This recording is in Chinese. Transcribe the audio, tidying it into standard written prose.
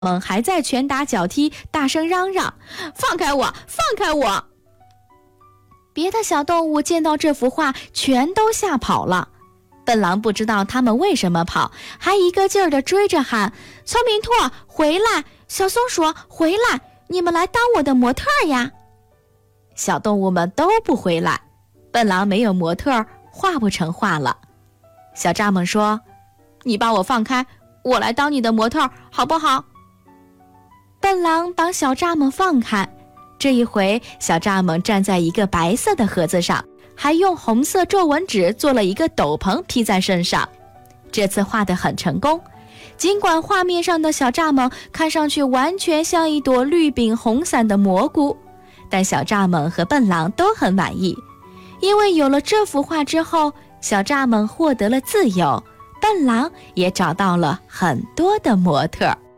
们还在拳打脚踢，大声嚷嚷：放开我，放开我！别的小动物见到这幅画全都吓跑了。笨狼不知道他们为什么跑，还一个劲儿地追着喊：聪明兔回来，小松鼠回来，你们来当我的模特呀！小动物们都不回来，笨狼没有模特，画不成画了。小蚱蜢说：你把我放开，我来当你的模特好不好？笨狼把小蚱蜢放开，这一回小蚱蜢站在一个白色的盒子上，还用红色皱纹纸做了一个斗篷披在身上。这次画得很成功，尽管画面上的小蚱蜢看上去完全像一朵绿柄红伞的蘑菇，但小蚱蜢和笨狼都很满意，因为有了这幅画之后，小蚱蜢获得了自由，笨狼也找到了很多的模特。